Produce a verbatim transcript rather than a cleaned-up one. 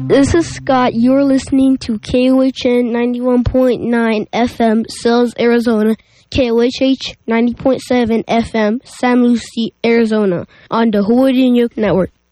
This is Scott. You're listening to K O H N ninety-one point nine F M, Sales, Arizona. K O H H ninety point seven F M, San Lucie, Arizona, on the Hawaii Network.